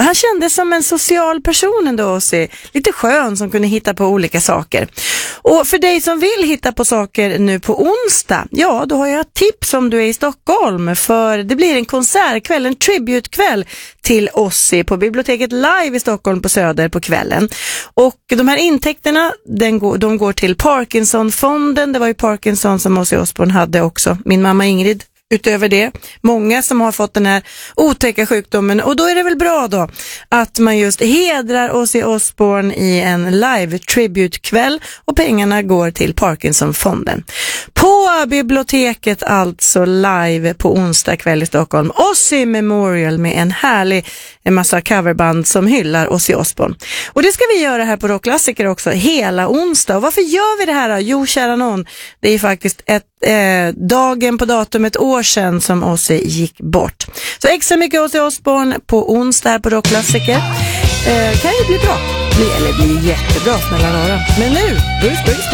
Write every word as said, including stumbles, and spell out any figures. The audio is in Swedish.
han kändes som en social person ändå, Ozzy. Lite skön som kunde hitta på olika saker. Och för dig som vill hitta på saker nu på onsdag, ja då har jag ett tips om du är i Stockholm. För det blir en konsertkväll, en tributekväll till Ozzy på biblioteket Live i Stockholm på Söder på kvällen. Och de här intäkterna, den går, de går till Parkinsonfonden. Det var ju Parkinson som Ozzy Osbourne hade också. Min mamma Ingrid. Utöver det, många som har fått den här otäcka sjukdomen, och då är det väl bra då att man just hedrar Ozzy Osbourne i en live tribute-kväll, och pengarna går till Parkinsonfonden. På biblioteket alltså live på onsdag kväll i Stockholm, Ozzy Memorial med en härlig en massa coverband som hyllar Ozzy Osbourne. Och det ska vi göra här på Rockklassiker också hela onsdag. Och varför gör vi det här då? Jo, kära någon, det är faktiskt ett eh, dagen på datum ett år sedan som Ozzy gick bort. Så extra mycket Ozzy Osbourne på onsdag här på Rockklassiker. Eh, kan ju bli bra. Bli, eller bli jättebra, snälla rara. Men nu, Bruce Springsteen.